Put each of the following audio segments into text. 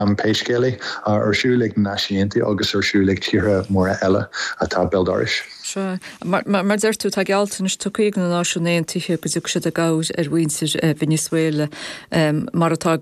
peiscéala arsúlaigh náisiúnta agus arsúlaigh tíre móra eile atá beldáris. Sure. Maar dertu tá gealtanis tuig na náisiúnéontaithe go dúg siad a gáir bhaintir Venezuela mar atá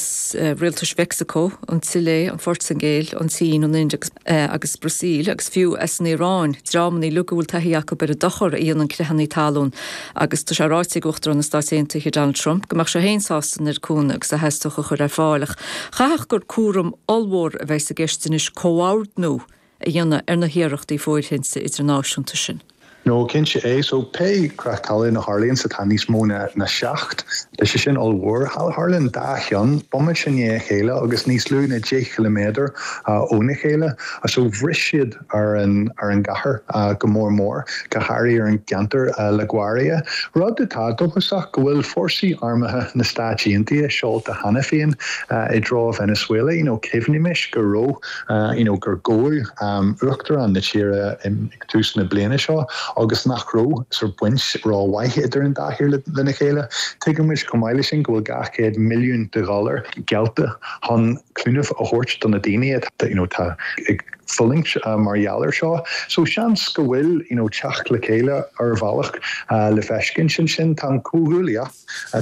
réaltas Mexico an Chile an Fort San Gael an Tín an India agus Brasil agus fiú as an Iran drámaní lugúil taíacha ber a dochar íon an cléhannaí talún agus tá sé ráite gochtar an na stáisiúntaithe Donald Trump goach sé héonsástan ar cún agus a heistocha chur ar fáilech. Chaach gur cuaram allmhór a bheits a geistenis cóáard nó a dhéanana ar na hiarachtaí fóilhinsa idirnáisiúnta sin. No, kinse so pay crackalin na Harlín sa tá níos mó na seacht de sé sin allhór Harlín dachian bomme sin chéile agus níos lú na 10 km óna chéile a so bhrisiad ar an gahar go mór gaharí ar an gantar le Guaria rud atá dochasach go bhfuil fórsaí armathe na stáisiúntaí seolta a hana féin I drá Venezuela céimhnimis go ró gur góil uachtar an na tíre tús na bliana seo agus nachró buint rá waithe idir an dáhir lena chéile. Tuigemis comáile sin go bhfuil $100 milliún gealta hon clúnamh a hort don na daine tá fulling marjaler seo. So seans go bhfuil teach le chéile ar bhealach le feiscin sin tá cúhulia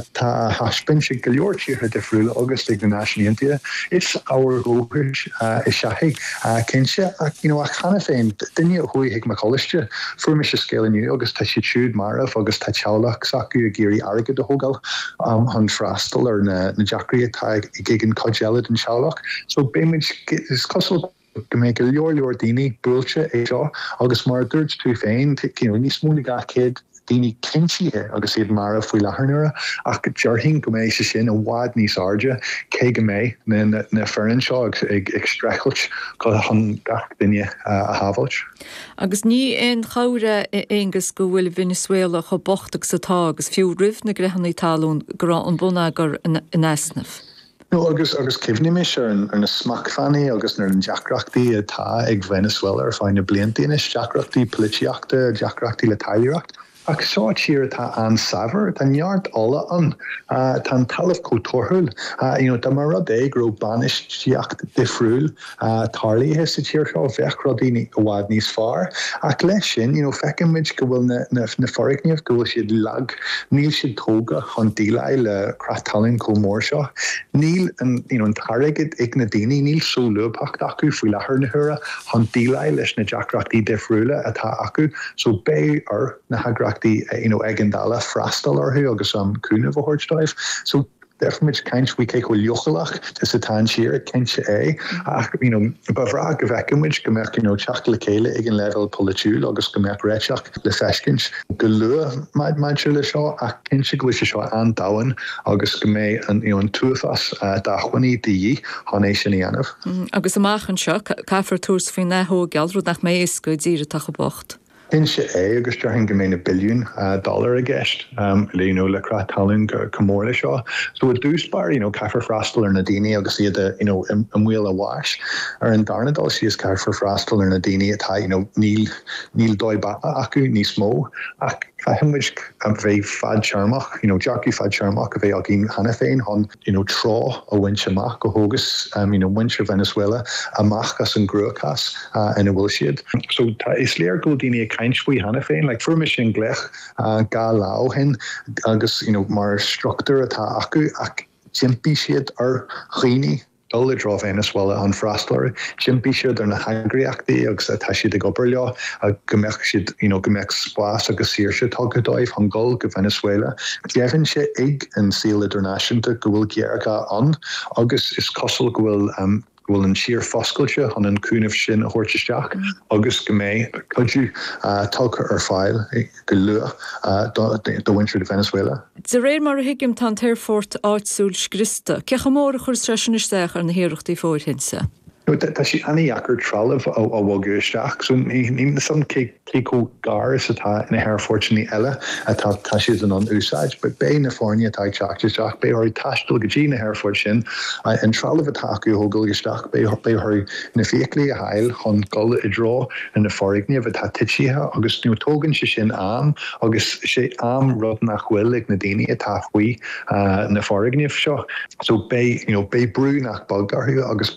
tá haspin sin go leor tíre difriúil agus ag na náisiúntaithe. It's our rópis is seaigh cinse a chana féin duine chuigh me choiste fuair se scéileniu agus tá si siúd marmh agus tá teach sacu a géirí aige de hogal an freastal ar na deachraí atá I gigin cogelad an teach. So béimiid is cosol go méid go leor daoine builte é seo agus mar dúirt tú féin níos múna gacéad daoine cinsíthe agus iad mar faoi letharnúra ach go dearthain go méid sin a bhád níos airde cé go méid na fearann seo ag streichailt go chun gach duine a haváilt. Agus ní éon chaire éangus go bhfuil Venezuela chu bochtach satá agus fiú rih na grehannaí talún gur an bunagur in easnamh. No, agus cifnimis ar na smacfannaí agus nar an deacrachtaí atá ag Venezuela ar fáinne blianttaínis deacrachtaí políteachta deacrachtaí le tailíireacht. Ach seo tír tá an saver tá neart alla an tá talamh cótorthúil tá mar rud gro banistíocht difriúil tarlaíthe sa tír seo bheithrodí a bhád níos fearr ach leis sin feicimid go bhfuil na forigníomh go bhfuil siad lag níl siad tóga chun dílaí le cratalinn comór seo níl an tarigid ag na daoine níl súlúpacht acu faoi lethar na thura chun dílaí leis na deacrachtaí difriúile atá acu so bé ar na hagrach egandala frastal orthu agus an cúnamh a hortstaif. So defmid kaint we keik wel jochelach is a tan sier kentje ach bevra gevekimid gemerk teach le chéile ag an level polúil agus gemerk réach le feskins gelue maidle seo ach kinse go seo an dawen agus gemé an túfas dachhaní dí hanéis sin anmh. Agus amachchan seo caafar tús fin nethó gealdrú nach mé is go díre take bocht. Inse agus dearthain go ména $1 billion a gceist le cratalún comórla seo. So a dúspar caafar freastal ar na daine agus iad an bhfuil a bháis ar an darnadal si is caafar freastal ar na daine atá níl dóibh acu níos mó ach Fahimid a bheith fad searmach, Jackie fad searmach a bheith agin hana féin hon, trá a winseach go hógus, winse Venezuela amach as an grúchas in a bhfuil siad. So is léir go daoine a caintsfuoi hana féin, like fuair sin glech gá lá hen agus mar structúr atá acu ach timpi siad ar chini dul drá Venezuela an freastal timpi siad ar na hagriachtaí agus atá siad ag obair leo a gombeach siad gombeach spás agus sír siad tugadóibh an gol go Venezuela. Geann sé ag an síl idirnáisiúnta go bhfuil gearcha an agus is cosol go bhfuil an siar foscailte an an cúnamh sin a thuirteteach agus go mé chuidú tucha ar fáil go lua do winter de Venezuela. De réir mar a hiigim tan Teirfort áitsúil scrista, cecha mór a chur streisionisteach ar na hiireachtaí fóirhinsa? Tá si anjaar tralh ó bhgusteach so ní san céó gar atá ina hairfortní eile atá tá si an úsáid, be bé na fórne tá teachteach bé orí tastal gotí na hairfort sin an tralh taú hógulgeisteach bé na féclí a heil chun gol I dro in na forigní a tá titíthe agus nutógan se sin am agus sé am rud nachhfuil ag na daine atá faoi na forigníh seo. So bé brú nach balgarú agus